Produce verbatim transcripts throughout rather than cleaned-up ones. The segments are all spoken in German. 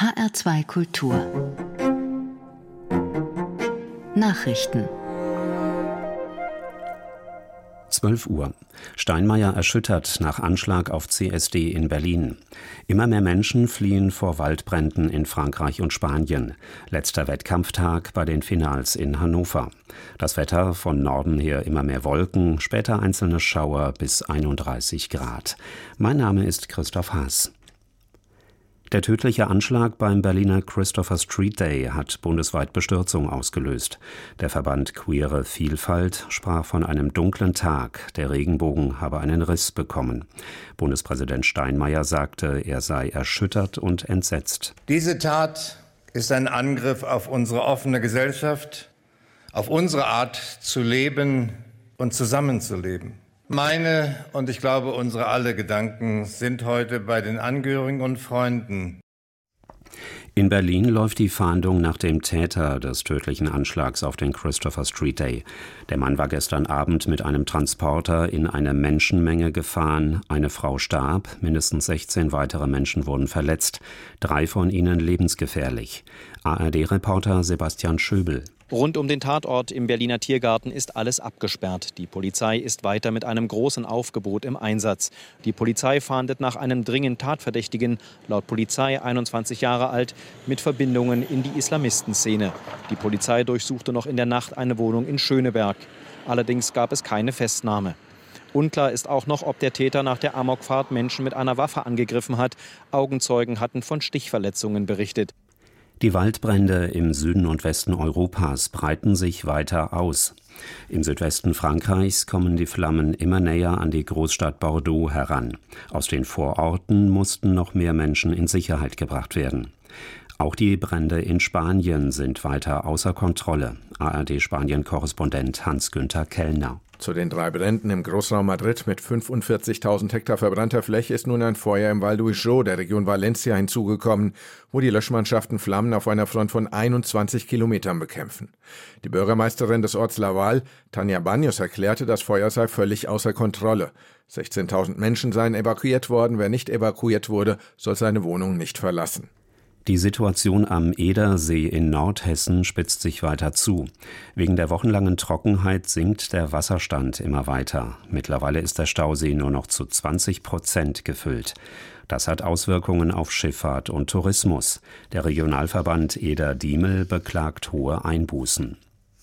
H R zwei Kultur Nachrichten. zwölf Uhr. Steinmeier erschüttert nach Anschlag auf C S D in Berlin. Immer mehr Menschen fliehen vor Waldbränden in Frankreich und Spanien. Letzter Wettkampftag bei den Finals in Hannover. Das Wetter von Norden her immer mehr Wolken, später einzelne Schauer bis einunddreißig Grad. Mein Name ist Christoph Haas. Der tödliche Anschlag beim Berliner Christopher Street Day hat bundesweit Bestürzung ausgelöst. Der Verband Queere Vielfalt sprach von einem dunklen Tag. Der Regenbogen habe einen Riss bekommen. Bundespräsident Steinmeier sagte, er sei erschüttert und entsetzt. Diese Tat ist ein Angriff auf unsere offene Gesellschaft, auf unsere Art zu leben und zusammenzuleben. Meine und ich glaube unsere alle Gedanken sind heute bei den Angehörigen und Freunden. In Berlin läuft die Fahndung nach dem Täter des tödlichen Anschlags auf den Christopher Street Day. Der Mann war gestern Abend mit einem Transporter in eine Menschenmenge gefahren. Eine Frau starb, mindestens sechzehn weitere Menschen wurden verletzt, drei von ihnen lebensgefährlich. A R D-Reporter Sebastian Schöbel. Rund um den Tatort im Berliner Tiergarten ist alles abgesperrt. Die Polizei ist weiter mit einem großen Aufgebot im Einsatz. Die Polizei fahndet nach einem dringend Tatverdächtigen, laut Polizei einundzwanzig Jahre alt, mit Verbindungen in die Islamistenszene. Die Polizei durchsuchte noch in der Nacht eine Wohnung in Schöneberg. Allerdings gab es keine Festnahme. Unklar ist auch noch, ob der Täter nach der Amokfahrt Menschen mit einer Waffe angegriffen hat. Augenzeugen hatten von Stichverletzungen berichtet. Die Waldbrände im Süden und Westen Europas breiten sich weiter aus. Im Südwesten Frankreichs kommen die Flammen immer näher an die Großstadt Bordeaux heran. Aus den Vororten mussten noch mehr Menschen in Sicherheit gebracht werden. Auch die Brände in Spanien sind weiter außer Kontrolle. A R D-Spanien-Korrespondent Hans-Günther Kellner. Zu den drei Bränden im Großraum Madrid mit fünfundvierzigtausend Hektar verbrannter Fläche ist nun ein Feuer im Val d'Uixó der Region Valencia hinzugekommen, wo die Löschmannschaften Flammen auf einer Front von einundzwanzig Kilometern bekämpfen. Die Bürgermeisterin des Orts Laval, Tania Baños, erklärte, das Feuer sei völlig außer Kontrolle. sechzehntausend Menschen seien evakuiert worden. Wer nicht evakuiert wurde, soll seine Wohnung nicht verlassen. Die Situation am Edersee in Nordhessen spitzt sich weiter zu. Wegen der wochenlangen Trockenheit sinkt der Wasserstand immer weiter. Mittlerweile ist der Stausee nur noch zu zwanzig Prozent gefüllt. Das hat Auswirkungen auf Schifffahrt und Tourismus. Der Regionalverband Eder-Diemel beklagt hohe Einbußen.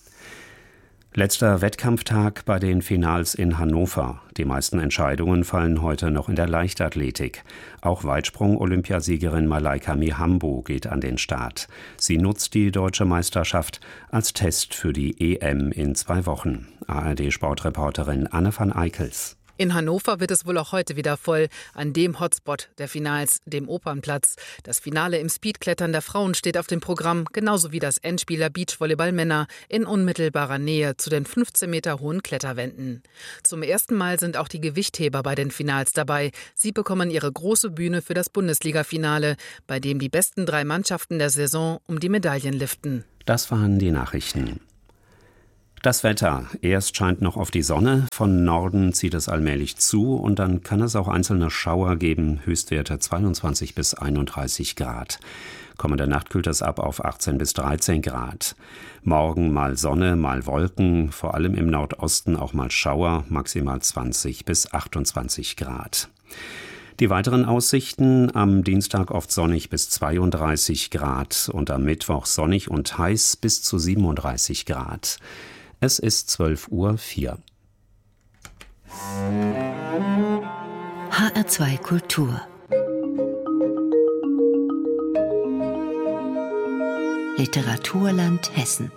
Letzter Wettkampftag bei den Finals in Hannover. Die meisten Entscheidungen fallen heute noch in der Leichtathletik. Auch Weitsprung-Olympiasiegerin Malaika Mihambo geht an den Start. Sie nutzt die deutsche Meisterschaft als Test für die E M in zwei Wochen. A R D-Sportreporterin Anne van Eickels. In Hannover wird es wohl auch heute wieder voll, an dem Hotspot der Finals, dem Opernplatz. Das Finale im Speedklettern der Frauen steht auf dem Programm, genauso wie das Endspieler Beachvolleyball Männer in unmittelbarer Nähe zu den fünfzehn Meter hohen Kletterwänden. Zum ersten Mal sind auch die Gewichtheber bei den Finals dabei. Sie bekommen ihre große Bühne für das Bundesliga-Finale, bei dem die besten drei Mannschaften der Saison um die Medaillen liften. Das waren die Nachrichten. Das Wetter. Erst scheint noch auf die Sonne, von Norden zieht es allmählich zu und dann kann es auch einzelne Schauer geben, Höchstwerte zweiundzwanzig bis einunddreißig Grad. Kommende Nacht kühlt es ab auf achtzehn bis dreizehn Grad. Morgen mal Sonne, mal Wolken, vor allem im Nordosten auch mal Schauer, maximal zwanzig bis achtundzwanzig Grad. Die weiteren Aussichten: am Dienstag oft sonnig bis zweiunddreißig Grad und am Mittwoch sonnig und heiß bis zu siebenunddreißig Grad. Es ist zwölf Uhr vier. H R zwei Kultur Literaturland Hessen.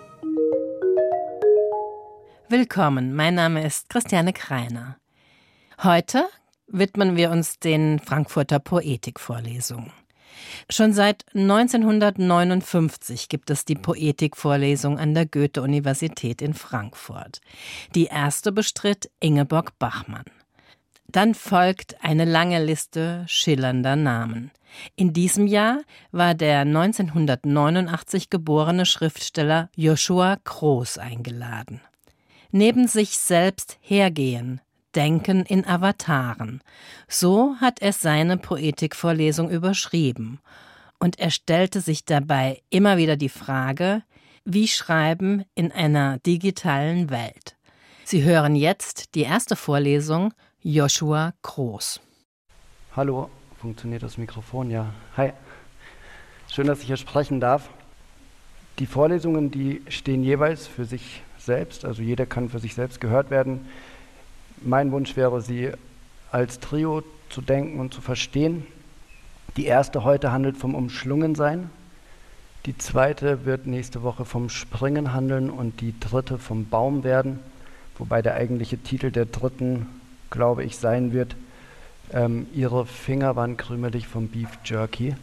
Willkommen, mein Name ist Christiane Kreiner. Heute widmen wir uns den Frankfurter Poetikvorlesungen. Schon seit neunzehnhundertneunundfünfzig gibt es die Poetikvorlesung an der Goethe-Universität in Frankfurt. Die erste bestritt Ingeborg Bachmann. Dann folgt eine lange Liste schillernder Namen. In diesem Jahr war der neunzehnhundertneunundachtzig geborene Schriftsteller Joshua Kroos eingeladen. Neben sich selbst hergehen, Denken in Avataren. So hat er seine Poetikvorlesung überschrieben. Und er stellte sich dabei immer wieder die Frage, wie schreiben in einer digitalen Welt? Sie hören jetzt die erste Vorlesung Joshua Kroos. Hallo, funktioniert das Mikrofon? Ja. Hi. Schön, dass ich hier sprechen darf. Die Vorlesungen, die stehen jeweils für sich selbst, also jeder kann für sich selbst gehört werden. Mein Wunsch wäre, sie als Trio zu denken und zu verstehen. Die erste heute handelt vom Umschlungensein, die zweite wird nächste Woche vom Springen handeln und die dritte vom Baum werden, wobei der eigentliche Titel der dritten, glaube ich, sein wird, ähm, ihre Finger waren krümelig vom Beef Jerky.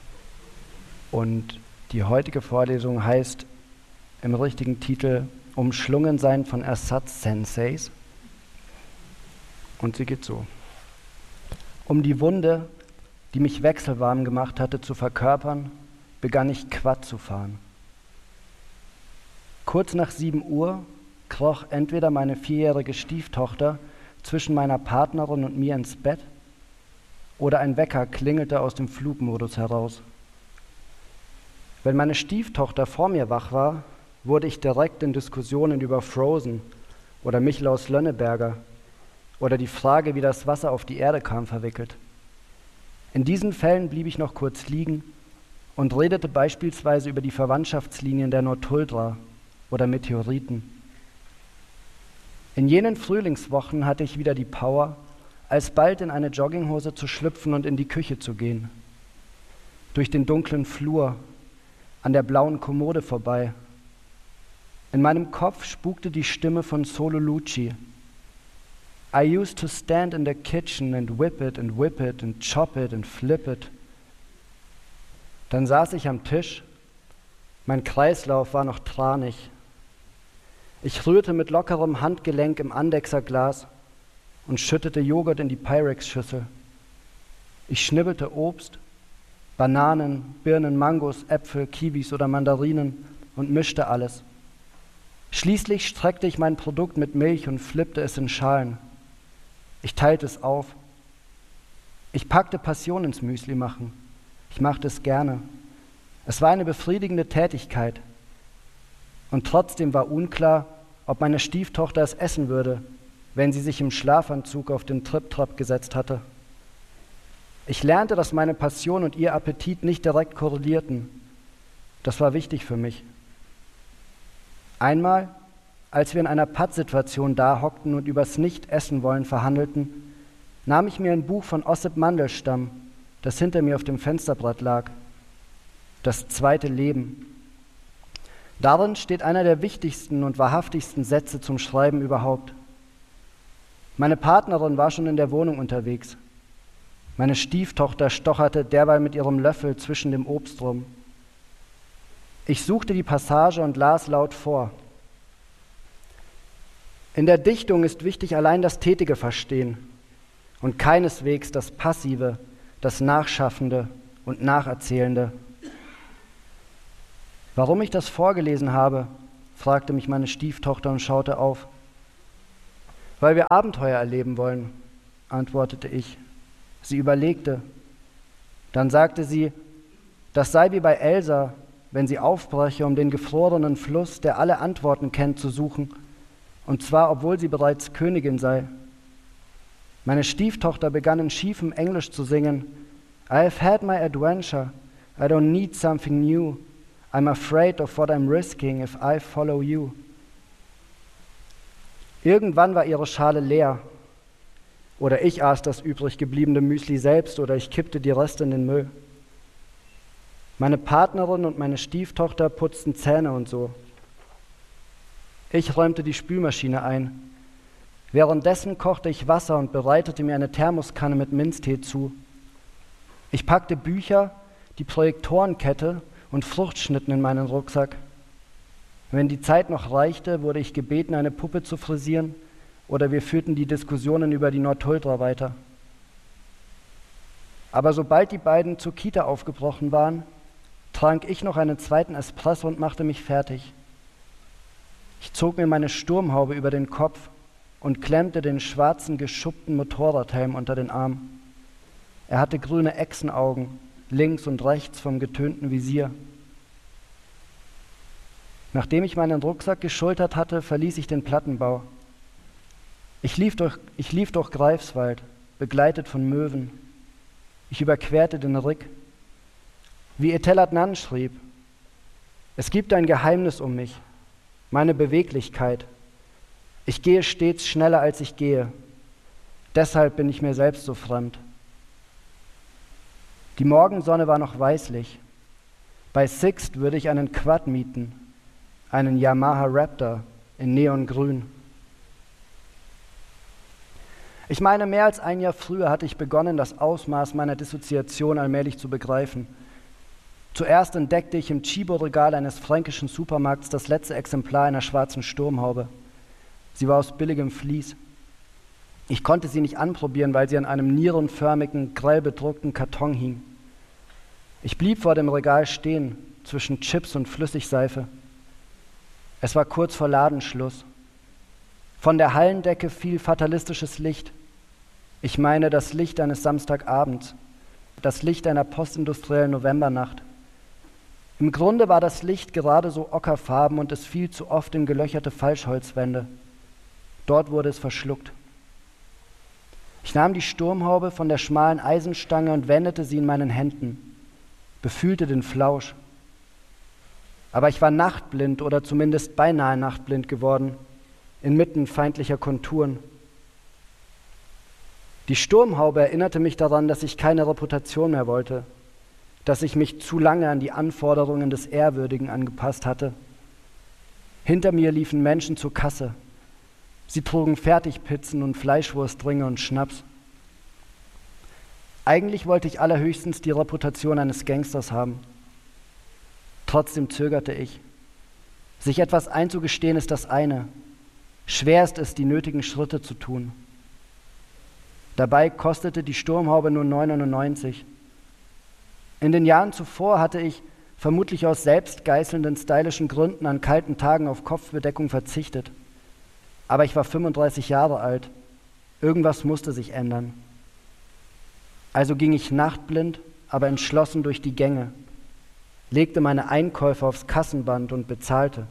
Und die heutige Vorlesung heißt im richtigen Titel Umschlungensein von Ersatz-Senseis. Und sie geht so. Um die Wunde, die mich wechselwarm gemacht hatte, zu verkörpern, begann ich Quad zu fahren. Kurz nach sieben Uhr kroch entweder meine vierjährige Stieftochter zwischen meiner Partnerin und mir ins Bett oder ein Wecker klingelte aus dem Flugmodus heraus. Wenn meine Stieftochter vor mir wach war, wurde ich direkt in Diskussionen über Frozen oder Michelaus Lönneberger oder die Frage, wie das Wasser auf die Erde kam, verwickelt. In diesen Fällen blieb ich noch kurz liegen und redete beispielsweise über die Verwandtschaftslinien der Notuldra oder Meteoriten. In jenen Frühlingswochen hatte ich wieder die Power, alsbald in eine Jogginghose zu schlüpfen und in die Küche zu gehen. Durch den dunklen Flur, an der blauen Kommode vorbei. In meinem Kopf spukte die Stimme von Solo Lucci. I used to stand in the kitchen and whip it and whip it and chop it and flip it. Dann saß ich am Tisch. Mein Kreislauf war noch tranig. Ich rührte mit lockerem Handgelenk im Andexer-Glas und schüttete Joghurt in die Pyrex-Schüssel. Ich schnibbelte Obst, Bananen, Birnen, Mangos, Äpfel, Kiwis oder Mandarinen und mischte alles. Schließlich streckte ich mein Produkt mit Milch und flippte es in Schalen. Ich teilte es auf. Ich packte Passion ins Müsli machen. Ich machte es gerne. Es war eine befriedigende Tätigkeit. Und trotzdem war unklar, ob meine Stieftochter es essen würde, wenn sie sich im Schlafanzug auf den Trip-Trap gesetzt hatte. Ich lernte, dass meine Passion und ihr Appetit nicht direkt korrelierten. Das war wichtig für mich. Einmal, als wir in einer Pattsituation da hockten und übers Nicht-Essen-Wollen verhandelten, nahm ich mir ein Buch von Ossip Mandelstam, das hinter mir auf dem Fensterbrett lag. Das zweite Leben. Darin steht einer der wichtigsten und wahrhaftigsten Sätze zum Schreiben überhaupt. Meine Partnerin war schon in der Wohnung unterwegs. Meine Stieftochter stocherte derweil mit ihrem Löffel zwischen dem Obst rum. Ich suchte die Passage und las laut vor. In der Dichtung ist wichtig allein das tätige Verstehen und keineswegs das Passive, das Nachschaffende und Nacherzählende. Warum ich das vorgelesen habe, fragte mich meine Stieftochter und schaute auf. Weil wir Abenteuer erleben wollen, antwortete ich. Sie überlegte. Dann sagte sie, das sei wie bei Elsa, wenn sie aufbreche, um den gefrorenen Fluss, der alle Antworten kennt, zu suchen, und zwar, obwohl sie bereits Königin sei. Meine Stieftochter begann in schiefem Englisch zu singen. I have had my adventure. I don't need something new. I'm afraid of what I'm risking if I follow you. Irgendwann war ihre Schale leer. Oder ich aß das übrig gebliebene Müsli selbst oder ich kippte die Reste in den Müll. Meine Partnerin und meine Stieftochter putzten Zähne und so. Ich räumte die Spülmaschine ein. Währenddessen kochte ich Wasser und bereitete mir eine Thermoskanne mit Minztee zu. Ich packte Bücher, die Projektorenkette und Fruchtschnitten in meinen Rucksack. Wenn die Zeit noch reichte, wurde ich gebeten, eine Puppe zu frisieren, oder wir führten die Diskussionen über die Notuldra weiter. Aber sobald die beiden zur Kita aufgebrochen waren, trank ich noch einen zweiten Espresso und machte mich fertig. Ich zog mir meine Sturmhaube über den Kopf und klemmte den schwarzen, geschuppten Motorradhelm unter den Arm. Er hatte grüne Echsenaugen links und rechts vom getönten Visier. Nachdem ich meinen Rucksack geschultert hatte, verließ ich den Plattenbau. Ich lief durch, ich lief durch Greifswald, begleitet von Möwen. Ich überquerte den Rick. Wie Etel Adnan schrieb: Es gibt ein Geheimnis um mich, meine Beweglichkeit. Ich gehe stets schneller, als ich gehe. Deshalb bin ich mir selbst so fremd. Die Morgensonne war noch weißlich. Bei Sixt würde ich einen Quad mieten, einen Yamaha Raptor in Neongrün. Ich meine, mehr als ein Jahr früher hatte ich begonnen, das Ausmaß meiner Dissoziation allmählich zu begreifen. Zuerst entdeckte ich im Chibo-Regal eines fränkischen Supermarkts das letzte Exemplar einer schwarzen Sturmhaube. Sie war aus billigem Vlies. Ich konnte sie nicht anprobieren, weil sie an einem nierenförmigen, grell bedruckten Karton hing. Ich blieb vor dem Regal stehen, zwischen Chips und Flüssigseife. Es war kurz vor Ladenschluss. Von der Hallendecke fiel fatalistisches Licht. Ich meine das Licht eines Samstagabends, das Licht einer postindustriellen Novembernacht. Im Grunde war das Licht gerade so ockerfarben und es fiel zu oft in gelöcherte Falschholzwände. Dort wurde es verschluckt. Ich nahm die Sturmhaube von der schmalen Eisenstange und wendete sie in meinen Händen, befühlte den Flausch. Aber ich war nachtblind oder zumindest beinahe nachtblind geworden, inmitten feindlicher Konturen. Die Sturmhaube erinnerte mich daran, dass ich keine Reputation mehr wollte, dass ich mich zu lange an die Anforderungen des Ehrwürdigen angepasst hatte. Hinter mir liefen Menschen zur Kasse. Sie trugen Fertigpizzen und Fleischwurstringe und Schnaps. Eigentlich wollte ich allerhöchstens die Reputation eines Gangsters haben. Trotzdem zögerte ich. Sich etwas einzugestehen ist das eine. Schwer ist es, die nötigen Schritte zu tun. Dabei kostete die Sturmhaube nur neun neunundneunzig. In den Jahren zuvor hatte ich, vermutlich aus selbstgeißelnden stylischen Gründen, an kalten Tagen auf Kopfbedeckung verzichtet. Aber ich war fünfunddreißig Jahre alt. Irgendwas musste sich ändern. Also ging ich nachtblind, aber entschlossen durch die Gänge, legte meine Einkäufe aufs Kassenband und bezahlte.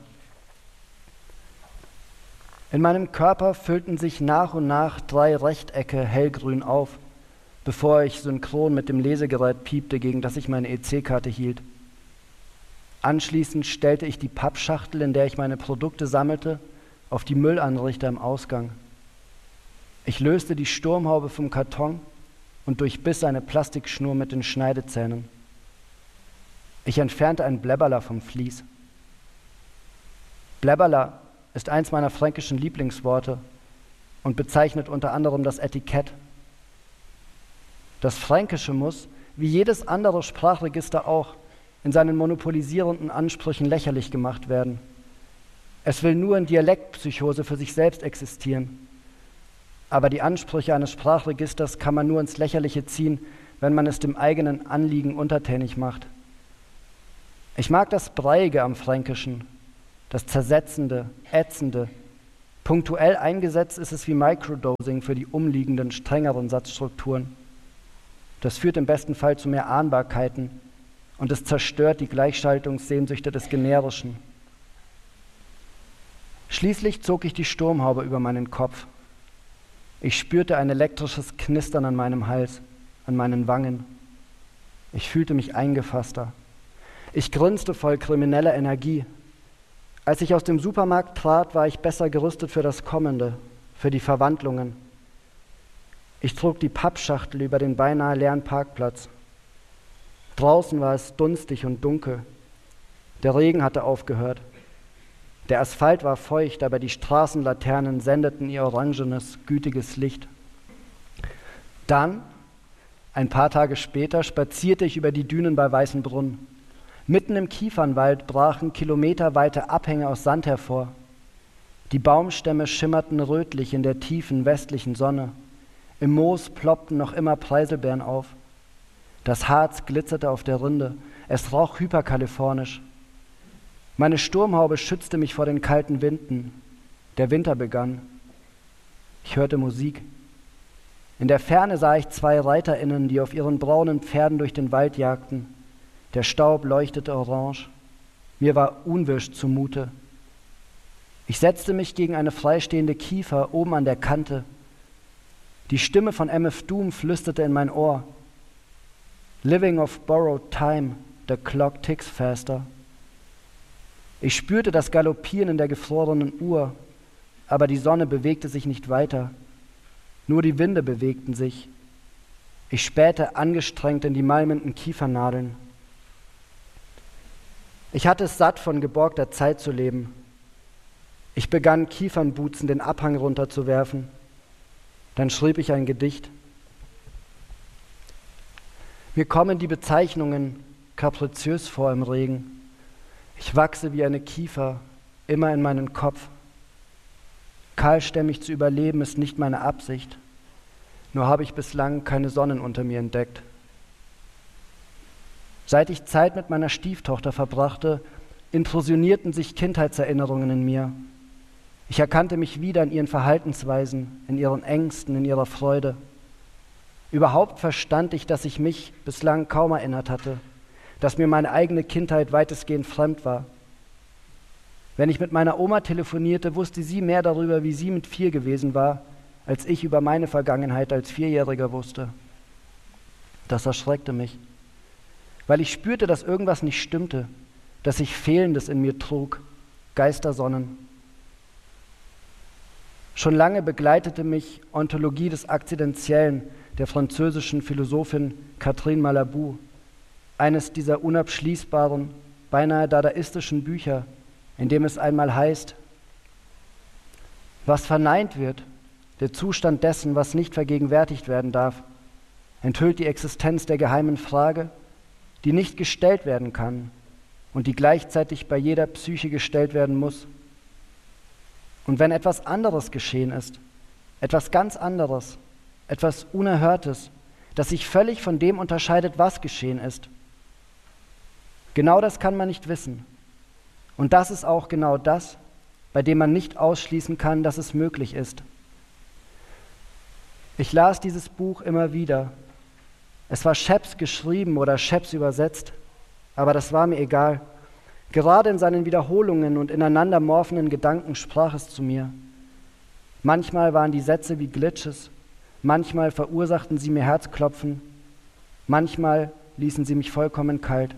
In meinem Körper füllten sich nach und nach drei Rechtecke hellgrün auf, bevor ich synchron mit dem Lesegerät piepte, gegen das ich meine E C-Karte hielt. Anschließend stellte ich die Pappschachtel, in der ich meine Produkte sammelte, auf die Müllanrichter im Ausgang. Ich löste die Sturmhaube vom Karton und durchbiss eine Plastikschnur mit den Schneidezähnen. Ich entfernte ein Blebberler vom Vlies. Blebberler ist eins meiner fränkischen Lieblingsworte und bezeichnet unter anderem das Etikett. Das Fränkische muss, wie jedes andere Sprachregister auch, in seinen monopolisierenden Ansprüchen lächerlich gemacht werden. Es will nur in Dialektpsychose für sich selbst existieren. Aber die Ansprüche eines Sprachregisters kann man nur ins Lächerliche ziehen, wenn man es dem eigenen Anliegen untertänig macht. Ich mag das Breiige am Fränkischen, das Zersetzende, Ätzende. Punktuell eingesetzt ist es wie Microdosing für die umliegenden, strengeren Satzstrukturen. Das führt im besten Fall zu mehr Ahnbarkeiten und es zerstört die Gleichschaltungssehnsüchte des Generischen. Schließlich zog ich die Sturmhaube über meinen Kopf. Ich spürte ein elektrisches Knistern an meinem Hals, an meinen Wangen. Ich fühlte mich eingefasster. Ich grinste voll krimineller Energie. Als ich aus dem Supermarkt trat, war ich besser gerüstet für das Kommende, für die Verwandlungen. Ich trug die Pappschachtel über den beinahe leeren Parkplatz. Draußen war es dunstig und dunkel. Der Regen hatte aufgehört. Der Asphalt war feucht, aber die Straßenlaternen sendeten ihr orangenes, gütiges Licht. Dann, ein paar Tage später, spazierte ich über die Dünen bei Weißenbrunn. Mitten im Kiefernwald brachen kilometerweite Abhänge aus Sand hervor. Die Baumstämme schimmerten rötlich in der tiefen westlichen Sonne. Im Moos ploppten noch immer Preiselbeeren auf. Das Harz glitzerte auf der Rinde. Es roch hyperkalifornisch. Meine Sturmhaube schützte mich vor den kalten Winden. Der Winter begann. Ich hörte Musik. In der Ferne sah ich zwei ReiterInnen, die auf ihren braunen Pferden durch den Wald jagten. Der Staub leuchtete orange. Mir war unwirsch zumute. Ich setzte mich gegen eine freistehende Kiefer oben an der Kante. Die Stimme von M F Doom flüsterte in mein Ohr. Living of borrowed time, the clock ticks faster. Ich spürte das Galoppieren in der gefrorenen Uhr, aber die Sonne bewegte sich nicht weiter. Nur die Winde bewegten sich. Ich spähte angestrengt in die malmenden Kiefernadeln. Ich hatte es satt, von geborgter Zeit zu leben. Ich begann, Kiefernbuzen den Abhang runterzuwerfen. Dann schrieb ich ein Gedicht. Mir kommen die Bezeichnungen kapriziös vor im Regen. Ich wachse wie eine Kiefer, immer in meinen Kopf. Kahlstämmig zu überleben ist nicht meine Absicht. Nur habe ich bislang keine Sonnen unter mir entdeckt. Seit ich Zeit mit meiner Stieftochter verbrachte, intrusionierten sich Kindheitserinnerungen in mir. Ich erkannte mich wieder in ihren Verhaltensweisen, in ihren Ängsten, in ihrer Freude. Überhaupt verstand ich, dass ich mich bislang kaum erinnert hatte, dass mir meine eigene Kindheit weitestgehend fremd war. Wenn ich mit meiner Oma telefonierte, wusste sie mehr darüber, wie sie mit vier gewesen war, als ich über meine Vergangenheit als Vierjähriger wusste. Das erschreckte mich, weil ich spürte, dass irgendwas nicht stimmte, dass ich Fehlendes in mir trug, Geistersonnen. Schon lange begleitete mich Ontologie des Akzidentiellen der französischen Philosophin Catherine Malabou, eines dieser unabschließbaren, beinahe dadaistischen Bücher, in dem es einmal heißt, was verneint wird, der Zustand dessen, was nicht vergegenwärtigt werden darf, enthüllt die Existenz der geheimen Frage, die nicht gestellt werden kann und die gleichzeitig bei jeder Psyche gestellt werden muss. Und wenn etwas anderes geschehen ist, etwas ganz anderes, etwas Unerhörtes, das sich völlig von dem unterscheidet, was geschehen ist, genau das kann man nicht wissen. Und das ist auch genau das, bei dem man nicht ausschließen kann, dass es möglich ist. Ich las dieses Buch immer wieder. Es war Scheps geschrieben oder Scheps übersetzt, aber das war mir egal. Gerade in seinen Wiederholungen und ineinander morphenden Gedanken sprach es zu mir. Manchmal waren die Sätze wie Glitches, manchmal verursachten sie mir Herzklopfen, manchmal ließen sie mich vollkommen kalt.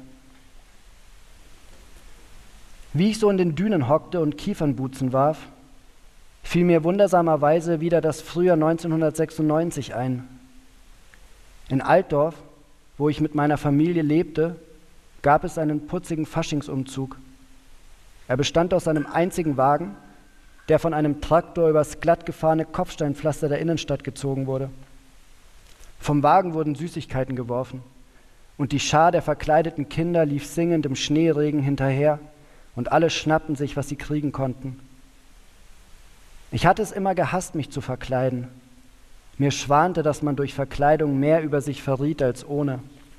Wie ich so in den Dünen hockte und Kiefernbuzen warf, fiel mir wundersamerweise wieder das Frühjahr neunzehnhundertsechsundneunzig ein. In Altdorf, wo ich mit meiner Familie lebte, gab es einen putzigen Faschingsumzug. Er bestand aus einem einzigen Wagen, der von einem Traktor übers glatt gefahrene Kopfsteinpflaster der Innenstadt gezogen wurde. Vom Wagen wurden Süßigkeiten geworfen und die Schar der verkleideten Kinder lief singend im Schneeregen hinterher und alle schnappten sich, was sie kriegen konnten. Ich hatte es immer gehasst, mich zu verkleiden. Mir schwante, dass man durch Verkleidung mehr über sich verriet als ohne.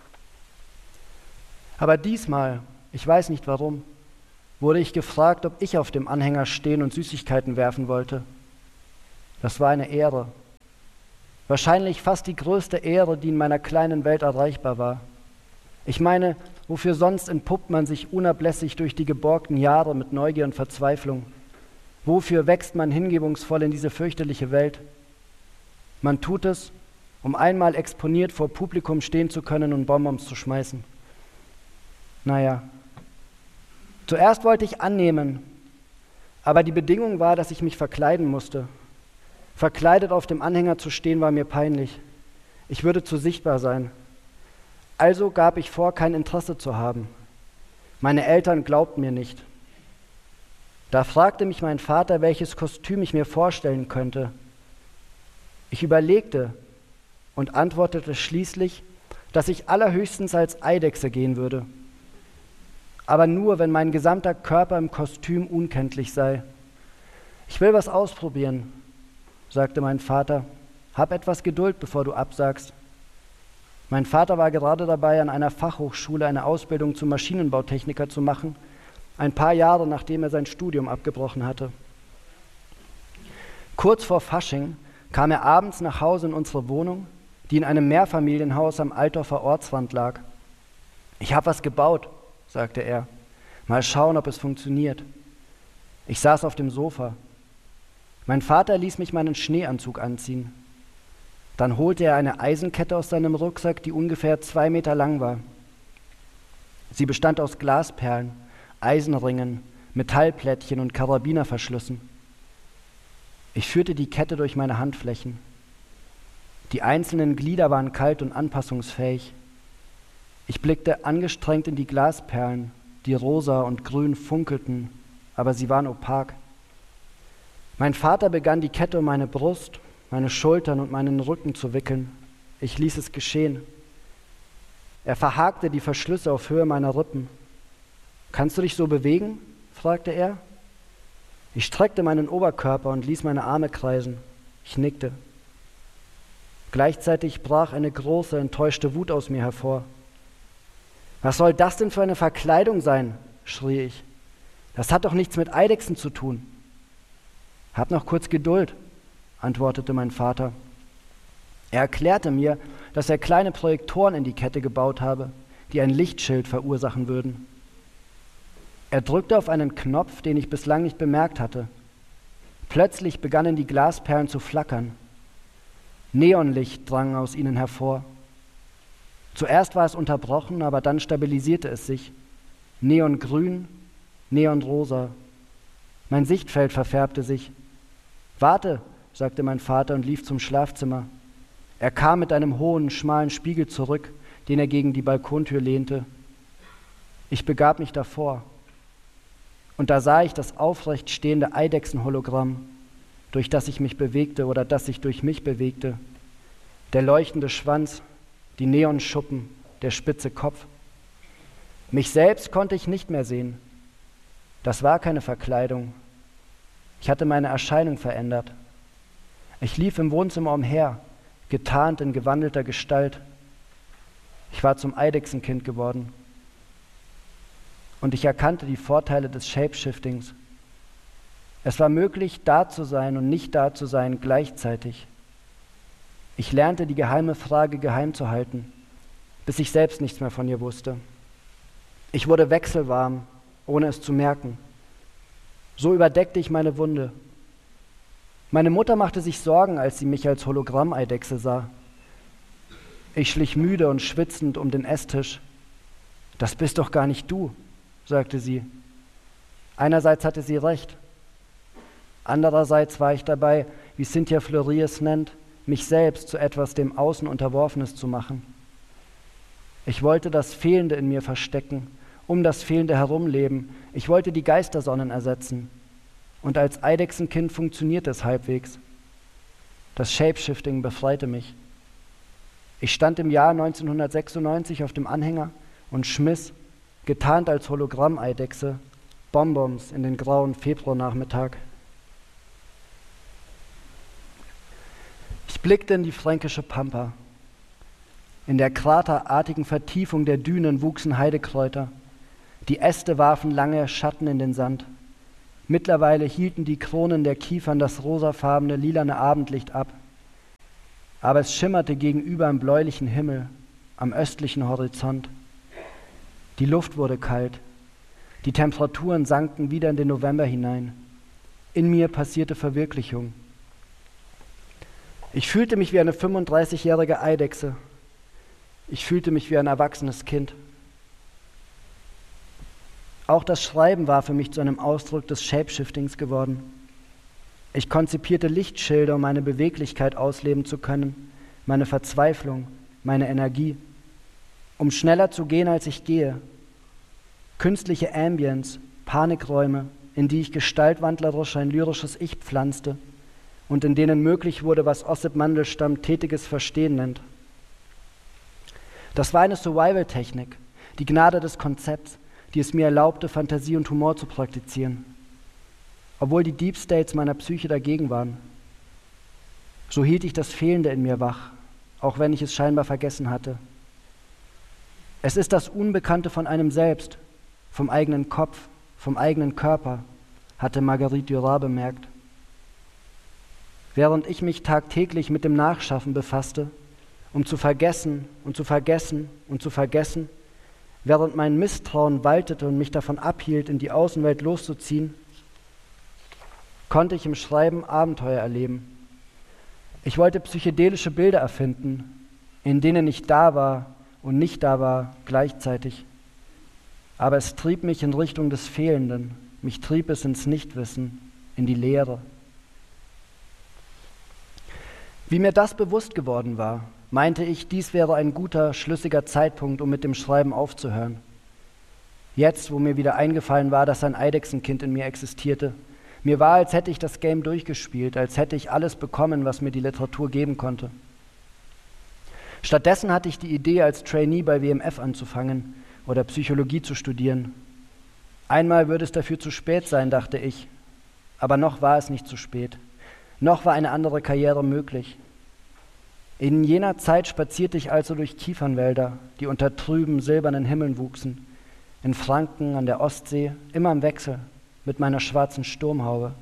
Aber diesmal, ich weiß nicht warum, wurde ich gefragt, ob ich auf dem Anhänger stehen und Süßigkeiten werfen wollte. Das war eine Ehre. Wahrscheinlich fast die größte Ehre, die in meiner kleinen Welt erreichbar war. Ich meine, wofür sonst entpuppt man sich unablässig durch die geborgten Jahre mit Neugier und Verzweiflung? Wofür wächst man hingebungsvoll in diese fürchterliche Welt? Man tut es, um einmal exponiert vor Publikum stehen zu können und Bonbons zu schmeißen. Naja, zuerst wollte ich annehmen, aber die Bedingung war, dass ich mich verkleiden musste. Verkleidet auf dem Anhänger zu stehen, war mir peinlich. Ich würde zu sichtbar sein. Also gab ich vor, kein Interesse zu haben. Meine Eltern glaubten mir nicht. Da fragte mich mein Vater, welches Kostüm ich mir vorstellen könnte. Ich überlegte und antwortete schließlich, dass ich allerhöchstens als Eidechse gehen würde. Aber nur, wenn mein gesamter Körper im Kostüm unkenntlich sei. Ich will was ausprobieren, sagte mein Vater. Hab etwas Geduld, bevor du absagst. Mein Vater war gerade dabei, an einer Fachhochschule eine Ausbildung zum Maschinenbautechniker zu machen, ein paar Jahre nachdem er sein Studium abgebrochen hatte. Kurz vor Fasching kam er abends nach Hause in unsere Wohnung, die in einem Mehrfamilienhaus am Altdorfer Ortsrand lag. »Ich habe was gebaut«, sagte er. »Mal schauen, ob es funktioniert.« Ich saß auf dem Sofa. Mein Vater ließ mich meinen Schneeanzug anziehen. Dann holte er eine Eisenkette aus seinem Rucksack, die ungefähr zwei Meter lang war. Sie bestand aus Glasperlen, Eisenringen, Metallplättchen und Karabinerverschlüssen. Ich führte die Kette durch meine Handflächen. Die einzelnen Glieder waren kalt und anpassungsfähig. Ich blickte angestrengt in die Glasperlen, die rosa und grün funkelten, aber sie waren opak. Mein Vater begann, die Kette um meine Brust, meine Schultern und meinen Rücken zu wickeln. Ich ließ es geschehen. Er verhakte die Verschlüsse auf Höhe meiner Rippen. »Kannst du dich so bewegen?« fragte er. Ich streckte meinen Oberkörper und ließ meine Arme kreisen. Ich nickte. Gleichzeitig brach eine große, enttäuschte Wut aus mir hervor. »Was soll das denn für eine Verkleidung sein?« schrie ich. »Das hat doch nichts mit Eidechsen zu tun.« »Hab noch kurz Geduld«, antwortete mein Vater. Er erklärte mir, dass er kleine Projektoren in die Kette gebaut habe, die ein Lichtschild verursachen würden. Er drückte auf einen Knopf, den ich bislang nicht bemerkt hatte. Plötzlich begannen die Glasperlen zu flackern. Neonlicht drang aus ihnen hervor. Zuerst war es unterbrochen, aber dann stabilisierte es sich. Neongrün, neonrosa. Mein Sichtfeld verfärbte sich. »Warte«, sagte mein Vater und lief zum Schlafzimmer. Er kam mit einem hohen, schmalen Spiegel zurück, den er gegen die Balkontür lehnte. Ich begab mich davor. Und da sah ich das aufrecht stehende Eidechsenhologramm, durch das ich mich bewegte oder das sich durch mich bewegte. Der leuchtende Schwanz, die Neonschuppen, der spitze Kopf. Mich selbst konnte ich nicht mehr sehen. Das war keine Verkleidung. Ich hatte meine Erscheinung verändert. Ich lief im Wohnzimmer umher, getarnt in gewandelter Gestalt. Ich war zum Eidechsenkind geworden. Und ich erkannte die Vorteile des Shapeshiftings. Es war möglich, da zu sein und nicht da zu sein gleichzeitig. Ich lernte, die geheime Frage geheim zu halten, bis ich selbst nichts mehr von ihr wusste. Ich wurde wechselwarm, ohne es zu merken. So überdeckte ich meine Wunde. Meine Mutter machte sich Sorgen, als sie mich als Hologrammeidechse sah. Ich schlich müde und schwitzend um den Esstisch. »Das bist doch gar nicht du«, sagte sie. Einerseits hatte sie recht. Andererseits war ich dabei, wie Cynthia Fleury es nennt, mich selbst zu etwas dem Außen Unterworfenes zu machen. Ich wollte das Fehlende in mir verstecken, um das Fehlende herumleben. Ich wollte die Geistersonnen ersetzen. Und als Eidechsenkind funktionierte es halbwegs. Das Shapeshifting befreite mich. Ich stand im Jahr neunzehnhundertsechsundneunzig auf dem Anhänger und schmiss, getarnt als Hologrammeidechse, Bonbons in den grauen Februarnachmittag. Ich blickte in die fränkische Pampa. In der kraterartigen Vertiefung der Dünen wuchsen Heidekräuter. Die Äste warfen lange Schatten in den Sand. Mittlerweile hielten die Kronen der Kiefern das rosafarbene, lilane Abendlicht ab. Aber es schimmerte gegenüber im bläulichen Himmel, am östlichen Horizont. Die Luft wurde kalt. Die Temperaturen sanken wieder in den November hinein. In mir passierte Verwirklichung. Ich fühlte mich wie eine fünfunddreißigjährige Eidechse. Ich fühlte mich wie ein erwachsenes Kind. Auch das Schreiben war für mich zu einem Ausdruck des Shapeshiftings geworden. Ich konzipierte Lichtschilder, um meine Beweglichkeit ausleben zu können, meine Verzweiflung, meine Energie, um schneller zu gehen, als ich gehe. Künstliche Ambience, Panikräume, in die ich gestaltwandlerisch ein lyrisches Ich pflanzte und in denen möglich wurde, was Ossip Mandelstam tätiges Verstehen nennt. Das war eine Survival-Technik, die Gnade des Konzepts, die es mir erlaubte, Fantasie und Humor zu praktizieren, obwohl die Deep States meiner Psyche dagegen waren. So hielt ich das Fehlende in mir wach, auch wenn ich es scheinbar vergessen hatte. Es ist das Unbekannte von einem selbst, vom eigenen Kopf, vom eigenen Körper, hatte Marguerite Duras bemerkt. während ich mich tagtäglich mit dem Nachschaffen befasste, um zu vergessen und zu vergessen und zu vergessen, während mein Misstrauen waltete und mich davon abhielt, in die Außenwelt loszuziehen, konnte ich im Schreiben Abenteuer erleben. Ich wollte psychedelische Bilder erfinden, in denen ich da war und nicht da war gleichzeitig. Aber es trieb mich in Richtung des Fehlenden, mich trieb es ins Nichtwissen, in die Leere. Wie mir das bewusst geworden war, meinte ich, dies wäre ein guter, schlüssiger Zeitpunkt, um mit dem Schreiben aufzuhören. Jetzt, wo mir wieder eingefallen war, dass ein Eidechsenkind in mir existierte, mir war, als hätte ich das Game durchgespielt, als hätte ich alles bekommen, was mir die Literatur geben konnte. Stattdessen hatte ich die Idee, als Trainee bei W M F anzufangen oder Psychologie zu studieren. Einmal würde es dafür zu spät sein, dachte ich, aber noch war es nicht zu spät. Noch war eine andere Karriere möglich. In jener Zeit spazierte ich also durch Kiefernwälder, die unter trüben, silbernen Himmeln wuchsen, in Franken, an der Ostsee, immer im Wechsel, mit meiner schwarzen Sturmhaube.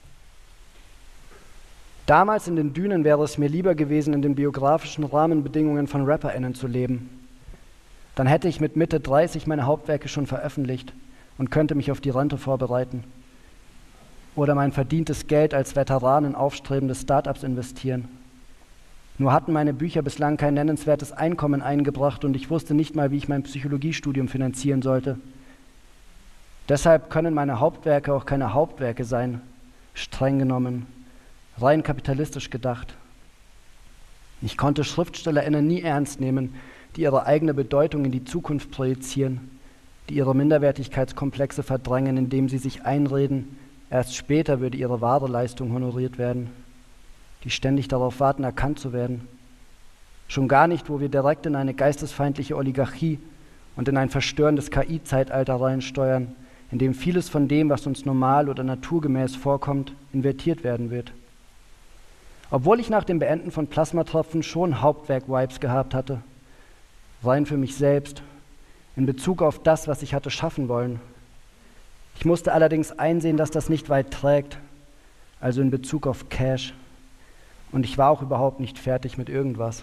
Damals in den Dünen wäre es mir lieber gewesen, in den biografischen Rahmenbedingungen von RapperInnen zu leben. Dann hätte ich mit Mitte dreißig meine Hauptwerke schon veröffentlicht und könnte mich auf die Rente vorbereiten. Oder mein verdientes Geld als Veteran in aufstrebende Startups investieren. Nur hatten meine Bücher bislang kein nennenswertes Einkommen eingebracht und ich wusste nicht mal, wie ich mein Psychologiestudium finanzieren sollte. Deshalb können meine Hauptwerke auch keine Hauptwerke sein, streng genommen, rein kapitalistisch gedacht. Ich konnte SchriftstellerInnen nie ernst nehmen, die ihre eigene Bedeutung in die Zukunft projizieren, die ihre Minderwertigkeitskomplexe verdrängen, indem sie sich einreden, erst später würde ihre wahre Leistung honoriert werden, die ständig darauf warten, erkannt zu werden. Schon gar nicht, wo wir direkt in eine geistesfeindliche Oligarchie und in ein verstörendes K I-Zeitalter reinsteuern, in dem vieles von dem, was uns normal oder naturgemäß vorkommt, invertiert werden wird. Obwohl ich nach dem Beenden von Plasmatropfen schon Hauptwerk-Vibes gehabt hatte, rein für mich selbst, in Bezug auf das, was ich hatte schaffen wollen. Ich musste allerdings einsehen, dass das nicht weit trägt, also in Bezug auf Cash. Und ich war auch überhaupt nicht fertig mit irgendwas.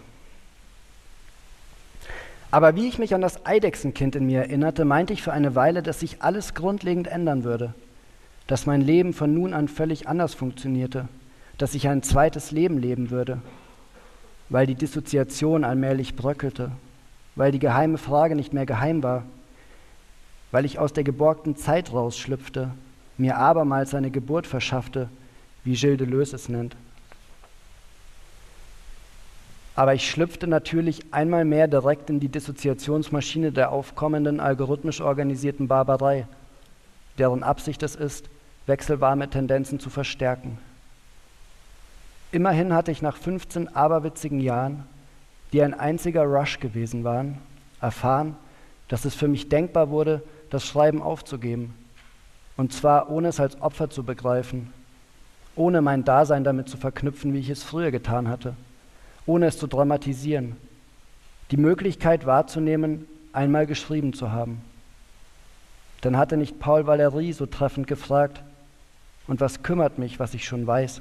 Aber wie ich mich an das Eidechsenkind in mir erinnerte, meinte ich für eine Weile, dass sich alles grundlegend ändern würde, dass mein Leben von nun an völlig anders funktionierte, dass ich ein zweites Leben leben würde, weil die Dissoziation allmählich bröckelte, weil die geheime Frage nicht mehr geheim war, weil ich aus der geborgten Zeit rausschlüpfte, mir abermals eine Geburt verschaffte, wie Gilles Deleuze es nennt. Aber ich schlüpfte natürlich einmal mehr direkt in die Dissoziationsmaschine der aufkommenden, algorithmisch organisierten Barbarei, deren Absicht es ist, wechselwarme Tendenzen zu verstärken. Immerhin hatte ich nach fünfzehn aberwitzigen Jahren, die ein einziger Rush gewesen waren, erfahren, dass es für mich denkbar wurde, das Schreiben aufzugeben. Und zwar ohne es als Opfer zu begreifen, ohne mein Dasein damit zu verknüpfen, wie ich es früher getan hatte, ohne es zu dramatisieren, die Möglichkeit wahrzunehmen, einmal geschrieben zu haben. Dann hatte nicht Paul Valéry so treffend gefragt, und was kümmert mich, was ich schon weiß?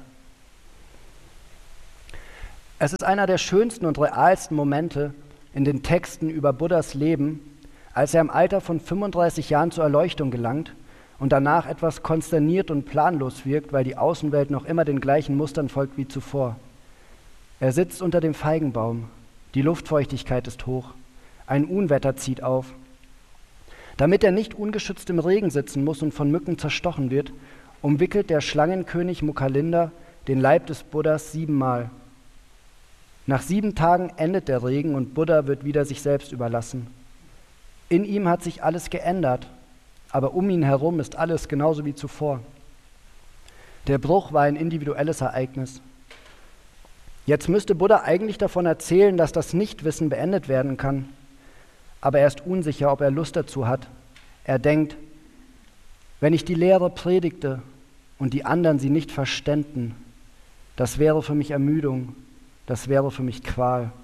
Es ist einer der schönsten und realsten Momente in den Texten über Buddhas Leben, als er im Alter von fünfunddreißig Jahren zur Erleuchtung gelangt und danach etwas konsterniert und planlos wirkt, weil die Außenwelt noch immer den gleichen Mustern folgt wie zuvor. Er sitzt unter dem Feigenbaum, die Luftfeuchtigkeit ist hoch, ein Unwetter zieht auf. Damit er nicht ungeschützt im Regen sitzen muss und von Mücken zerstochen wird, umwickelt der Schlangenkönig Mukhalinda den Leib des Buddhas siebenmal. Nach sieben Tagen endet der Regen und Buddha wird wieder sich selbst überlassen. In ihm hat sich alles geändert, aber um ihn herum ist alles genauso wie zuvor. Der Bruch war ein individuelles Ereignis. Jetzt müsste Buddha eigentlich davon erzählen, dass das Nichtwissen beendet werden kann. Aber er ist unsicher, ob er Lust dazu hat. Er denkt, wenn ich die Lehre predigte und die anderen sie nicht verständen, das wäre für mich Ermüdung, das wäre für mich Qual.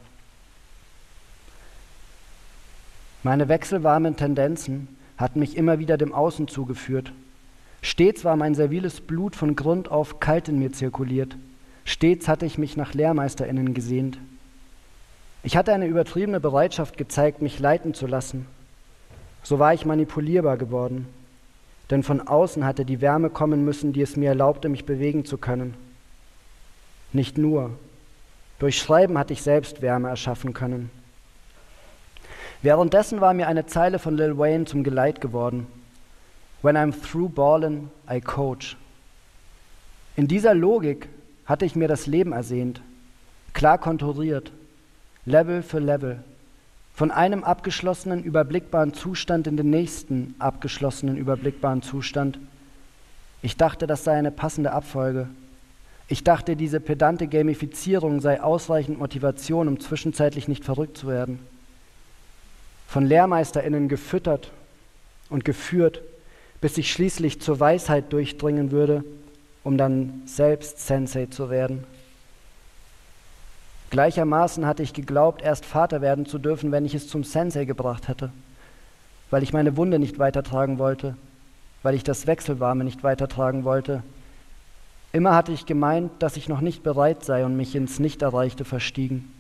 Meine wechselwarmen Tendenzen hatten mich immer wieder dem Außen zugeführt. Stets war mein serviles Blut von Grund auf kalt in mir zirkuliert. Stets hatte ich mich nach LehrmeisterInnen gesehnt. Ich hatte eine übertriebene Bereitschaft gezeigt, mich leiten zu lassen. So war ich manipulierbar geworden, denn von außen hatte die Wärme kommen müssen, die es mir erlaubte, mich bewegen zu können. Nicht nur. Durch Schreiben hatte ich selbst Wärme erschaffen können. Währenddessen war mir eine Zeile von Lil Wayne zum Geleit geworden. When I'm through ballin', I coach. In dieser Logik hatte ich mir das Leben ersehnt, klar konturiert, Level für Level, von einem abgeschlossenen, überblickbaren Zustand in den nächsten abgeschlossenen, überblickbaren Zustand. Ich dachte, das sei eine passende Abfolge. Ich dachte, diese pedante Gamifizierung sei ausreichend Motivation, um zwischenzeitlich nicht verrückt zu werden. Von LehrmeisterInnen gefüttert und geführt, bis ich schließlich zur Weisheit durchdringen würde, um dann selbst Sensei zu werden. Gleichermaßen hatte ich geglaubt, erst Vater werden zu dürfen, wenn ich es zum Sensei gebracht hätte, weil ich meine Wunde nicht weitertragen wollte, weil ich das Wechselwarme nicht weitertragen wollte. Immer hatte ich gemeint, dass ich noch nicht bereit sei und mich ins Nicht-Erreichte verstiegen.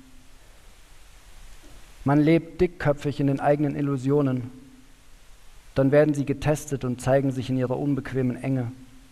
Man lebt dickköpfig in den eigenen Illusionen. Dann werden sie getestet und zeigen sich in ihrer unbequemen Enge.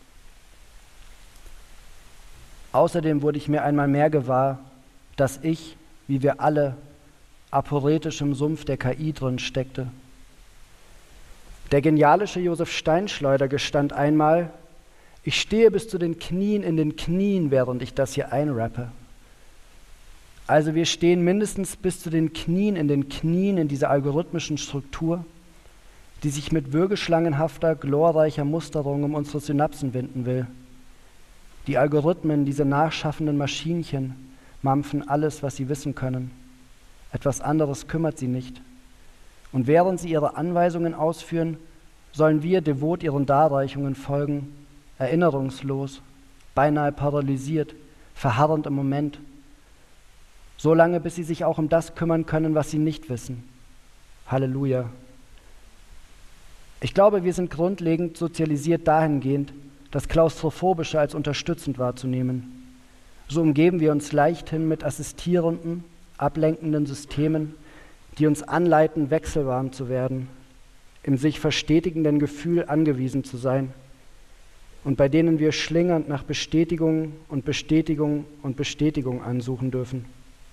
Außerdem wurde ich mir einmal mehr gewahr, dass ich, wie wir alle, aporetisch im Sumpf der K I drin steckte. Der genialische Josef Steinschleuder gestand einmal, ich stehe bis zu den Knien in den Knien, während ich das hier einrappe. Also wir stehen mindestens bis zu den Knien in den Knien in dieser algorithmischen Struktur, die sich mit würgeschlangenhafter, glorreicher Musterung um unsere Synapsen winden will. Die Algorithmen, diese nachschaffenden Maschinchen, mampfen alles, was sie wissen können. Etwas anderes kümmert sie nicht. Und während sie ihre Anweisungen ausführen, sollen wir devot ihren Darreichungen folgen, erinnerungslos, beinahe paralysiert, verharrend im Moment, so lange, bis sie sich auch um das kümmern können, was sie nicht wissen. Halleluja. Ich glaube, wir sind grundlegend sozialisiert dahingehend, das Klaustrophobische als unterstützend wahrzunehmen. So umgeben wir uns leichthin mit assistierenden, ablenkenden Systemen, die uns anleiten, wechselwarm zu werden, im sich verstetigenden Gefühl angewiesen zu sein und bei denen wir schlingernd nach Bestätigung und Bestätigung und Bestätigung ansuchen dürfen.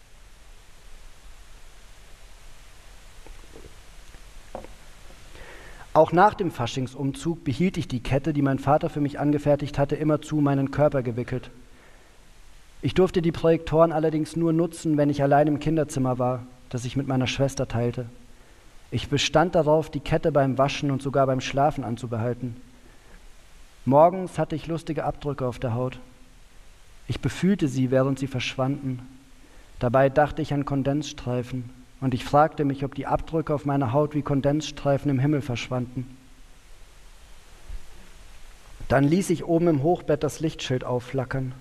Auch nach dem Faschingsumzug behielt ich die Kette, die mein Vater für mich angefertigt hatte, immerzu meinen Körper gewickelt. Ich durfte die Projektoren allerdings nur nutzen, wenn ich allein im Kinderzimmer war, das ich mit meiner Schwester teilte. Ich bestand darauf, die Kette beim Waschen und sogar beim Schlafen anzubehalten. Morgens hatte ich lustige Abdrücke auf der Haut. Ich befühlte sie, während sie verschwanden. Dabei dachte ich an Kondensstreifen. Und ich fragte mich, ob die Abdrücke auf meiner Haut wie Kondensstreifen im Himmel verschwanden. Dann ließ ich oben im Hochbett das Lichtschild aufflackern.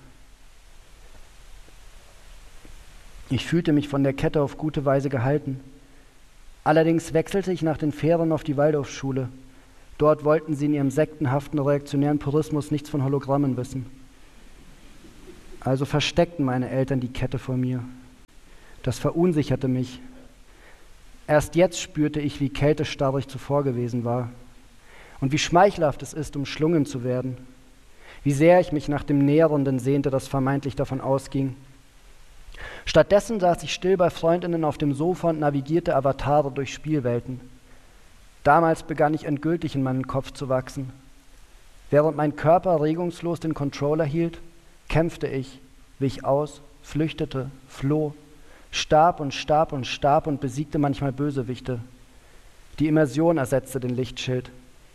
Ich fühlte mich von der Kette auf gute Weise gehalten. Allerdings wechselte ich nach den Ferien auf die Waldorfschule. Dort wollten sie in ihrem sektenhaften reaktionären Purismus nichts von Hologrammen wissen. Also versteckten meine Eltern die Kette vor mir. Das verunsicherte mich. Erst jetzt spürte ich, wie kältestarrig zuvor gewesen war und wie schmeichelhaft es ist, umschlungen zu werden, wie sehr ich mich nach dem Nährenden sehnte, das vermeintlich davon ausging. Stattdessen saß ich still bei Freundinnen auf dem Sofa und navigierte Avatare durch Spielwelten. Damals begann ich endgültig in meinen Kopf zu wachsen. Während mein Körper regungslos den Controller hielt, kämpfte ich, wich aus, flüchtete, floh, starb und starb und starb und besiegte manchmal Bösewichte. Die Immersion ersetzte den Lichtschild.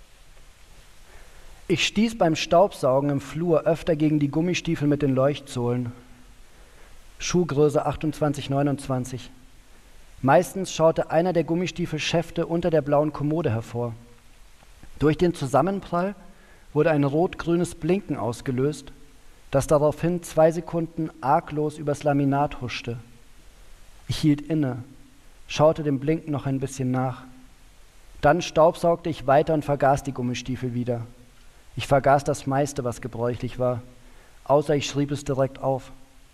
Ich stieß beim Staubsaugen im Flur öfter gegen die Gummistiefel mit den Leuchtsohlen. Schuhgröße achtundzwanzig neunundzwanzig. Meistens schaute einer der Gummistiefelschäfte unter der blauen Kommode hervor. Durch den Zusammenprall wurde ein rot-grünes Blinken ausgelöst, das daraufhin zwei Sekunden arglos übers Laminat huschte. Ich hielt inne, schaute dem Blinken noch ein bisschen nach. Dann staubsaugte ich weiter und vergaß die Gummistiefel wieder. Ich vergaß das meiste, was gebräuchlich war, außer ich schrieb es direkt auf.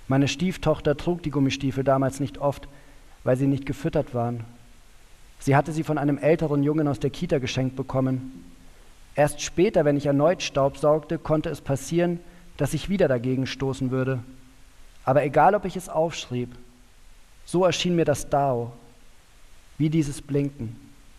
Meine Stieftochter trug die Gummistiefel damals nicht oft, weil sie nicht gefüttert waren. Sie hatte sie von einem älteren Jungen aus der Kita geschenkt bekommen. Erst später, wenn ich erneut staubsaugte, konnte es passieren, dass ich wieder dagegen stoßen würde. Aber egal, ob ich es aufschrieb, so erschien mir das Dao, wie dieses Blinken.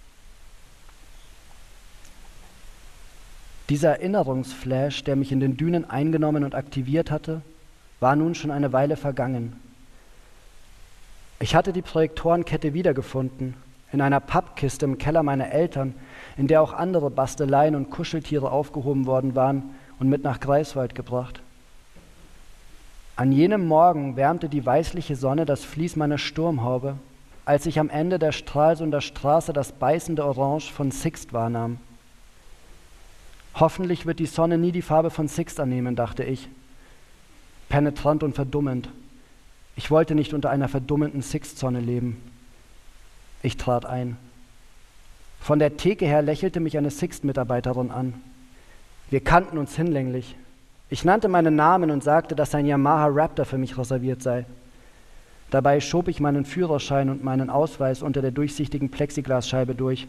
Dieser Erinnerungsflash, der mich in den Dünen eingenommen und aktiviert hatte, war nun schon eine Weile vergangen. Ich hatte die Projektorenkette wiedergefunden, in einer Pappkiste im Keller meiner Eltern, in der auch andere Basteleien und Kuscheltiere aufgehoben worden waren und mit nach Greifswald gebracht. An jenem Morgen wärmte die weißliche Sonne das Vlies meiner Sturmhaube, als ich am Ende der Stralsunder Straße das beißende Orange von Sixt wahrnahm. Hoffentlich wird die Sonne nie die Farbe von Sixt annehmen, dachte ich. Penetrant und verdummend. Ich wollte nicht unter einer verdummenden Sixt-Sonne leben. Ich trat ein. Von der Theke her lächelte mich eine Sixt-Mitarbeiterin an. Wir kannten uns hinlänglich. Ich nannte meinen Namen und sagte, dass ein Yamaha Raptor für mich reserviert sei. Dabei schob ich meinen Führerschein und meinen Ausweis unter der durchsichtigen Plexiglasscheibe durch.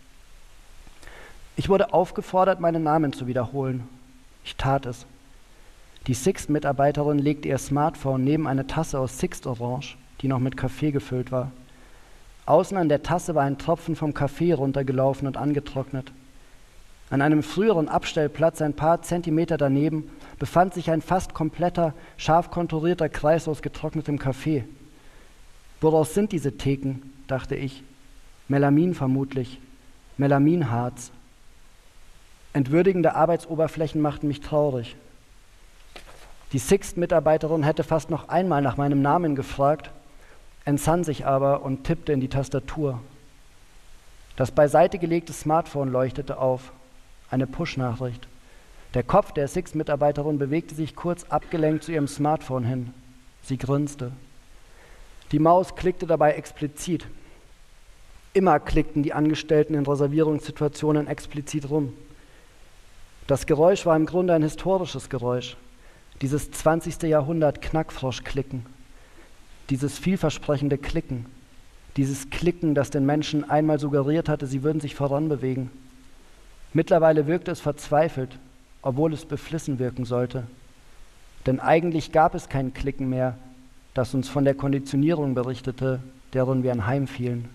Ich wurde aufgefordert, meinen Namen zu wiederholen. Ich tat es. Die Sixt-Mitarbeiterin legte ihr Smartphone neben eine Tasse aus Sixt-Orange, die noch mit Kaffee gefüllt war. Außen an der Tasse war ein Tropfen vom Kaffee runtergelaufen und angetrocknet. An einem früheren Abstellplatz, ein paar Zentimeter daneben, befand sich ein fast kompletter, scharf konturierter Kreis aus getrocknetem Kaffee. Woraus sind diese Theken, dachte ich. Melamin vermutlich. Melaminharz. Entwürdigende Arbeitsoberflächen machten mich traurig. Die Sixt-Mitarbeiterin hätte fast noch einmal nach meinem Namen gefragt, entsann sich aber und tippte in die Tastatur. Das beiseite gelegte Smartphone leuchtete auf. Eine Push-Nachricht. Der Kopf der Sixt-Mitarbeiterin bewegte sich kurz abgelenkt zu ihrem Smartphone hin. Sie grinste. Die Maus klickte dabei explizit. Immer klickten die Angestellten in Reservierungssituationen explizit rum. Das Geräusch war im Grunde ein historisches Geräusch. Dieses zwanzigste Jahrhundert Knackfrosch-Klicken. Dieses vielversprechende Klicken. Dieses Klicken, das den Menschen einmal suggeriert hatte, sie würden sich voranbewegen. Mittlerweile wirkte es verzweifelt, obwohl es beflissen wirken sollte. Denn eigentlich gab es kein Klicken mehr, das uns von der Konditionierung berichtete, deren wir anheimfielen.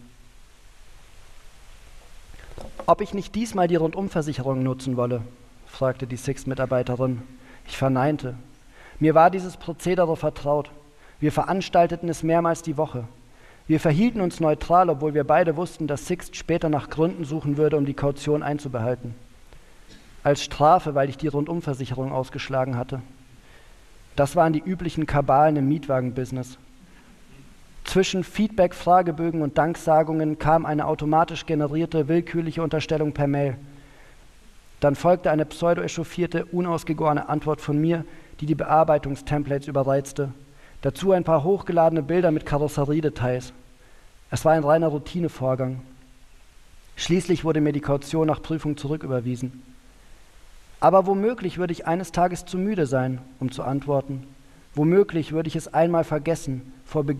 Ob ich nicht diesmal die Rundumversicherung nutzen wolle, fragte die Sixt-Mitarbeiterin. Ich verneinte. Mir war dieses Prozedere vertraut. Wir veranstalteten es mehrmals die Woche. Wir verhielten uns neutral, obwohl wir beide wussten, dass Sixt später nach Gründen suchen würde, um die Kaution einzubehalten. Als Strafe, weil ich die Rundumversicherung ausgeschlagen hatte. Das waren die üblichen Kabalen im Mietwagen-Business. Zwischen Feedback, Fragebögen und Danksagungen kam eine automatisch generierte, willkürliche Unterstellung per Mail. Dann folgte eine pseudo-echauffierte, unausgegorene Antwort von mir, die die Bearbeitungstemplates überreizte. Dazu ein paar hochgeladene Bilder mit Karosseriedetails. Es war ein reiner Routinevorgang. Schließlich wurde mir die Kaution nach Prüfung zurücküberwiesen. Aber womöglich würde ich eines Tages zu müde sein, um zu antworten. Womöglich würde ich es einmal vergessen, vor Beginn